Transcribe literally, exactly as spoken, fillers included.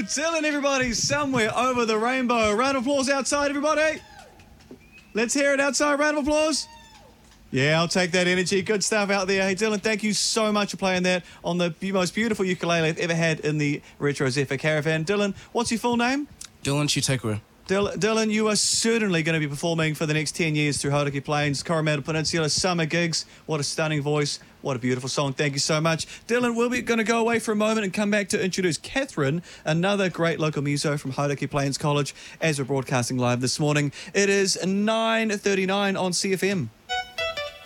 Dylan, everybody, somewhere over the rainbow. Round of applause outside, everybody. Let's hear it outside. Round of applause. Yeah, I'll take that energy. Good stuff out there. Hey, Dylan, thank you so much for playing that on the most beautiful ukulele I've ever had in the Retro Zephyr Caravan. Dylan, what's your full name? Dylan Chitekura. Dylan, you are certainly going to be performing for the next ten years through Hauraki Plains, Coromandel Peninsula, summer gigs. What a stunning voice. What a beautiful song. Thank you so much. Dylan, we're going to go away for a moment and come back to introduce Catherine, another great local muso from Hauraki Plains College, as we're broadcasting live this morning. It is nine thirty-nine on C F M.